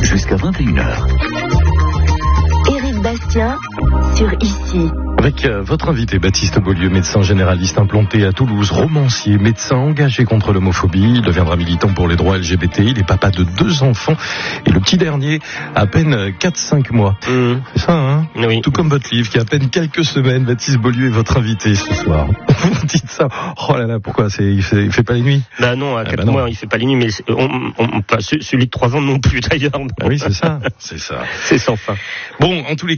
jusqu'à 21h. Éric Bastien sur Ici. Avec votre invité Baptiste Beaulieu, médecin généraliste implanté à Toulouse, romancier, médecin engagé contre l'homophobie. Il deviendra militant pour les droits LGBT. Il est papa de 2 enfants et le petit dernier à peine 4-5 mois. C'est ça, hein? Oui. Tout comme votre livre qui a à peine quelques semaines. Baptiste Beaulieu est votre invité ce soir. Vous dites ça. Oh là là, pourquoi il fait pas les nuits? Bah non, à 4 mois, il fait pas les nuits, mais pas celui de 3 ans non plus d'ailleurs. Ah oui, c'est ça. C'est ça. C'est sans fin. Bon, en tous les